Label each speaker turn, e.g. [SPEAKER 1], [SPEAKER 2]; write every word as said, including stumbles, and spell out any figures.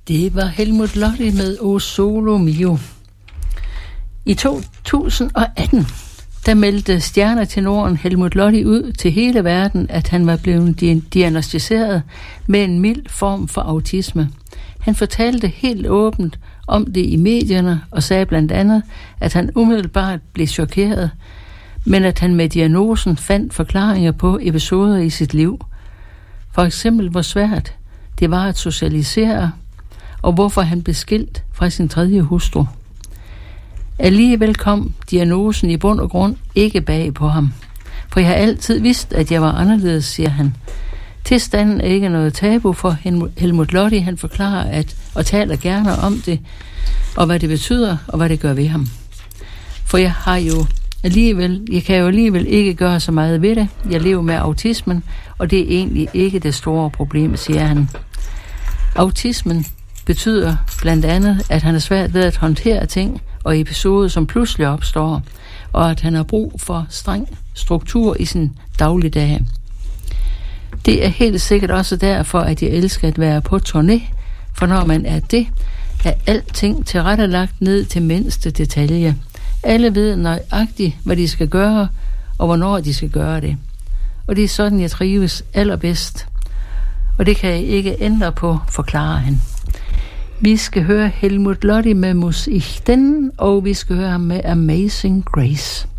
[SPEAKER 1] Det var Helmut Lotti med O Solo Mio. I to tusind og atten, der meldte stjernetenoren Helmut Lotti ud til hele verden, at han var blevet diagnosticeret med en mild form for autisme. Han fortalte helt åbent om det i medierne og sagde blandt andet, at han umiddelbart blev chokeret, men at han med diagnosen fandt forklaringer på episoder i sit liv. For eksempel, hvor svært det var at socialisere, og hvorfor han blev skilt fra sin tredje hustru. Alligevel kom diagnosen i bund og grund ikke bag på ham. For jeg har altid vidst, at jeg var anderledes, siger han. Tilstanden er ikke noget tabu for Helmut Lotti. Han forklarer at, og taler gerne om det, og hvad det betyder, og hvad det gør ved ham. For jeg har jo alligevel, jeg kan jo alligevel ikke gøre så meget ved det. Jeg lever med autismen, og det er egentlig ikke det store problem, siger han. Autismen betyder blandt andet, at han er svært ved at håndtere ting og episoder, som pludselig opstår, og at han har brug for streng struktur i sin dagligdag. Det er helt sikkert også derfor, at jeg elsker at være på turné, for når man er det, er alting tilrettelagt ned til mindste detalje. Alle ved nøjagtigt, hvad de skal gøre, og hvornår de skal gøre det. Og det er sådan, jeg trives allerbedst. Og det kan jeg ikke ændre på, forklarer han. Vi skal høre Helmut Lotti med Musichten, og vi skal høre ham med Amazing Grace.